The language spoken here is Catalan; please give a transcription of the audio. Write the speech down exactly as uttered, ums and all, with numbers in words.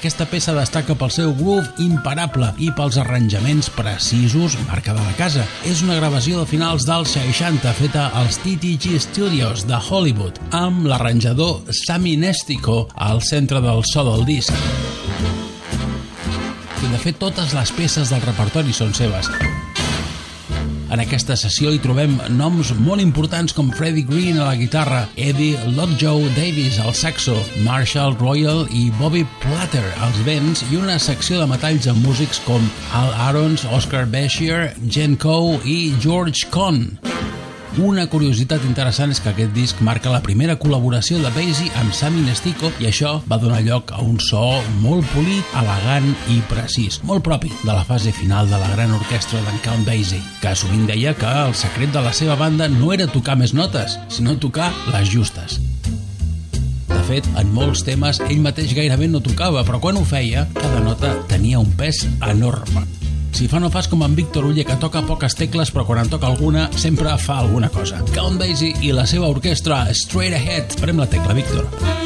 Aquesta peça destaca pel seu groove imparable i pels arranjaments precisos, marca de la casa. És una gravació de finals dels seixanta feta als T T G Studios de Hollywood, amb l'arranjador Sammy Nestico al centre del so del disc. I de fet totes les peces del repertori són seves. En aquesta sessió hi trobem noms molt importants com Freddie Green a la guitarra, Eddie Lockjaw Davis al saxo, Marshall Royal i Bobby Platter als vents i una secció de metalls amb músics com Al Aarons, Oscar Bashir, Jen Coe i George Cohn. Una curiositat interessant és que aquest disc marca la primera col·laboració de Basie amb Sammy Nestico i això va donar lloc a un so molt polit, elegant i precís, molt propi de la fase final de la gran orquestra d'en Count Basie, que sovint deia que el secret de la seva banda no era tocar més notes, sinó tocar les justes. De fet, en molts temes ell mateix gairebé no tocava, però quan ho feia, cada nota tenia un pes enorme. Si fa no fas com en Víctor Uller, que toca poques tecles però quan en toca alguna sempre fa alguna cosa. Count Basie i la seva orquestra Straight Ahead. Prem la tecla, Víctor.